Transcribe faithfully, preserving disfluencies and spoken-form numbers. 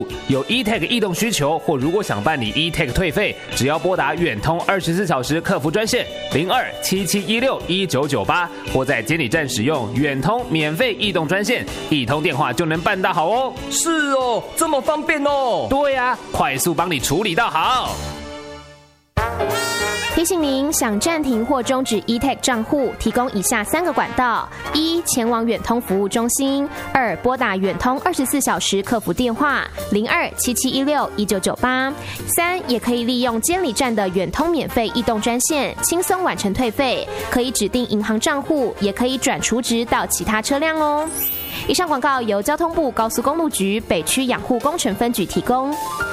有 E-Tag 异动需求，或如果想办理 E-Tag 退费，只要拨打远通二十四小时客服专线零二七七一六一九九八，或在监理站使用远通免费异动专线，一通电话就能办到好哦。 是哦，这么方便哦。 对呀、啊，快速帮你处理到好。 提醒您，想暂停或终止 E-Tag 账户，提供以下三个管道：一、前往远通服务中心；二、拨打远通二十四小时客服电话零二七七一六一九九八；三、也可以利用监理站的远通免费异动专线，轻松完成退费，可以指定银行账户，也可以转储值到其他车辆哦。以上广告由交通部高速公路局北区养护工程分局提供。